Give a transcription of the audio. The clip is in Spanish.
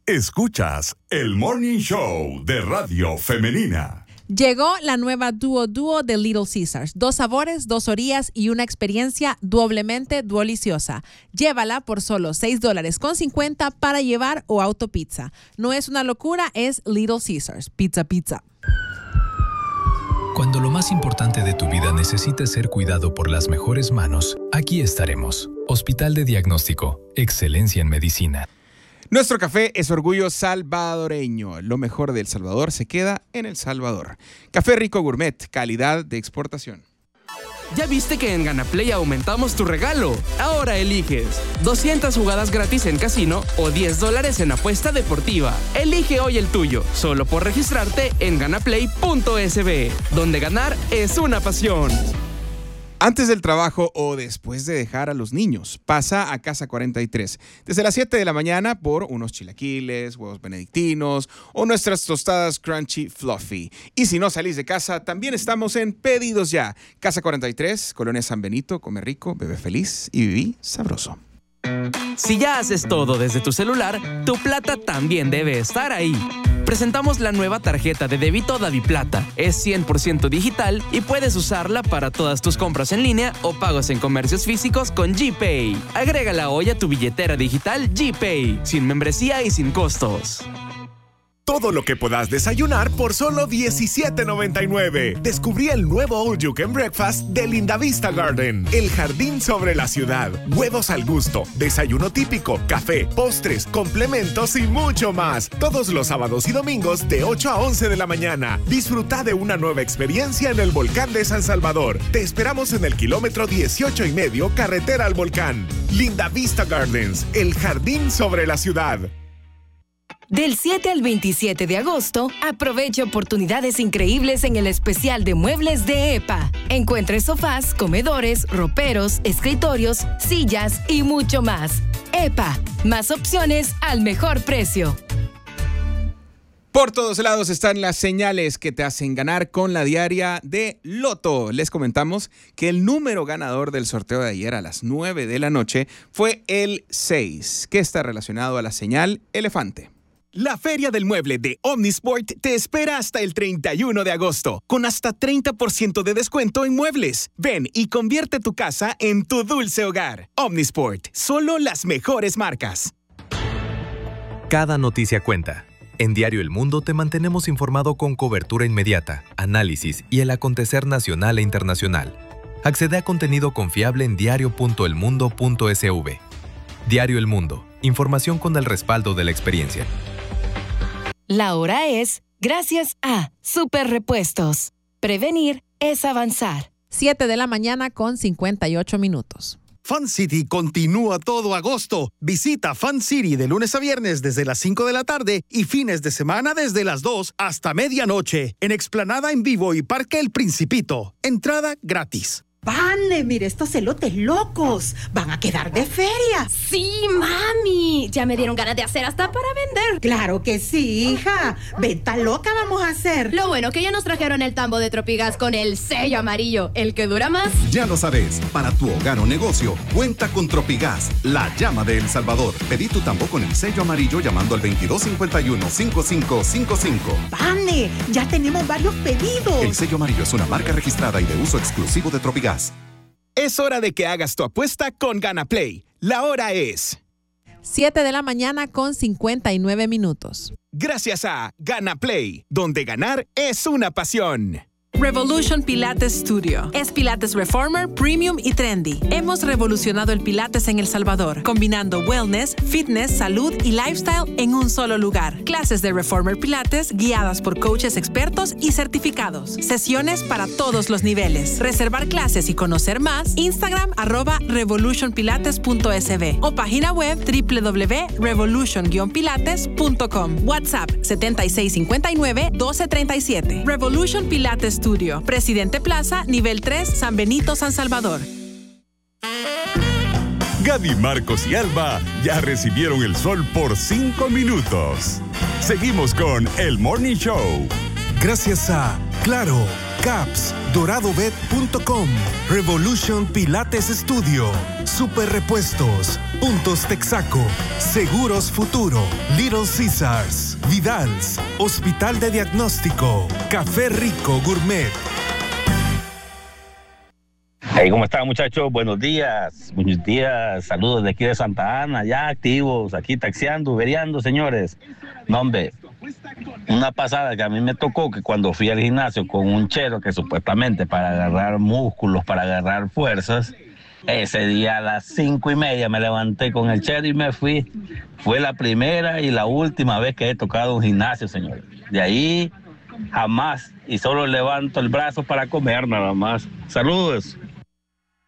Escuchas el Morning Show de Radio Femenina. Llegó la nueva Duo de Little Caesars. 2 sabores, 2 orillas y una experiencia doblemente deliciosa. Llévala por solo $6.50 para llevar o autopizza. No es una locura, es Little Caesars. Pizza. Cuando lo más importante de tu vida necesita ser cuidado por las mejores manos, aquí estaremos. Hospital de Diagnóstico. Excelencia en medicina. Nuestro café es orgullo salvadoreño. Lo mejor de El Salvador se queda en El Salvador. Café Rico Gourmet, calidad de exportación. ¿Ya viste que en Ganaplay aumentamos tu regalo? Ahora eliges 200 jugadas gratis en casino o $10 en apuesta deportiva. Elige hoy el tuyo, solo por registrarte en ganaplay.sb, donde ganar es una pasión. Antes del trabajo o después de dejar a los niños, pasa a Casa 43. Desde las 7 de la mañana por unos chilaquiles, huevos benedictinos o nuestras tostadas Crunchy Fluffy. Y si no salís de casa, también estamos en Pedidos Ya. Casa 43, Colonia San Benito, come rico, bebe feliz y viví sabroso. Si ya haces todo desde tu celular, tu plata también debe estar ahí. Presentamos la nueva tarjeta de débito DaviPlata. Es 100% digital y puedes usarla para todas tus compras en línea o pagos en comercios físicos con GPay. Agrégala hoy a tu billetera digital GPay, sin membresía y sin costos. Todo lo que puedas desayunar por solo $17.99. Descubrí el nuevo All You Can Breakfast de Linda Vista Garden. El jardín sobre la ciudad. Huevos al gusto, desayuno típico, café, postres, complementos y mucho más. Todos los sábados y domingos de 8 a 11 de la mañana. Disfruta de una nueva experiencia en el volcán de San Salvador. Te esperamos en el kilómetro 18.5, carretera al volcán. Linda Vista Gardens, el jardín sobre la ciudad. Del 7 al 27 de agosto, aprovecha oportunidades increíbles en el especial de muebles de EPA. Encuentre sofás, comedores, roperos, escritorios, sillas y mucho más. EPA, más opciones al mejor precio. Por todos lados están las señales que te hacen ganar con la diaria de Loto. Les comentamos que el número ganador del sorteo de ayer a las 9 de la noche fue el 6, que está relacionado a la señal elefante. La Feria del Mueble de Omnisport te espera hasta el 31 de agosto, con hasta 30% de descuento en muebles. Ven y convierte tu casa en tu dulce hogar. Omnisport, solo las mejores marcas. Cada noticia cuenta. En Diario El Mundo te mantenemos informado con cobertura inmediata, análisis y el acontecer nacional e internacional. Accede a contenido confiable en diario.elmundo.sv. Diario El Mundo, información con el respaldo de la experiencia. La hora es gracias a Super Repuestos. Prevenir es avanzar. 7 de la mañana con 58 minutos. Fun City continúa todo agosto. Visita Fun City de lunes a viernes desde las 5 de la tarde y fines de semana desde las 2 hasta medianoche. En Explanada en Vivo y Parque El Principito. Entrada gratis. ¡Vale! Mire estos elotes locos. Van a quedar de feria. ¡Sí, mami! Ya me dieron ganas de hacer hasta para vender. ¡Claro que sí, hija! ¡Venta loca vamos a hacer! Lo bueno que ya nos trajeron el tambo de Tropigas con el sello amarillo, el que dura más. Ya lo sabes, para tu hogar o negocio, cuenta con Tropigas, la llama de El Salvador. Pedí tu tambo con el sello amarillo llamando al 2251-5555. ¡Vale! Ya tenemos varios pedidos. El sello amarillo es una marca registrada y de uso exclusivo de Tropigas. Es hora de que hagas tu apuesta con Ganaplay. La hora es 7 de la mañana con 59 minutos. Gracias a Ganaplay, donde ganar es una pasión. Revolution Pilates Studio. Es Pilates Reformer, Premium y Trendy. Hemos revolucionado el Pilates en El Salvador, combinando wellness, fitness, salud y lifestyle en un solo lugar. Clases de Reformer Pilates guiadas por coaches expertos y certificados. Sesiones para todos los niveles. Reservar clases y conocer más, Instagram @revolutionpilates.sb o página web www.revolution-pilates.com. WhatsApp 7659-1237. Revolution Pilates Studio. Presidente Plaza, nivel 3, San Benito, San Salvador. Gaby, Marcos y Alba ya recibieron el sol por 5 minutos. Seguimos con El Morning Show. Gracias a Claro, CAPS, doradobet.com, Revolution Pilates Studio, Super Repuestos, Puntos Texaco, Seguros Futuro, Little Caesars, Vidals, Hospital de Diagnóstico, Café Rico Gourmet. Hey, ¿cómo están, muchachos? Buenos días, saludos de aquí de Santa Ana, ya activos, aquí taxiando, uberiando, señores. No, hombre, una pasada que a mí me tocó que cuando fui al gimnasio con un chero que supuestamente para agarrar músculos, para agarrar fuerzas, ese día a las 5:30 me levanté con el chero y me fui. Fue la primera y la última vez que he tocado un gimnasio, señores. De ahí jamás, y solo levanto el brazo para comer nada más. Saludos.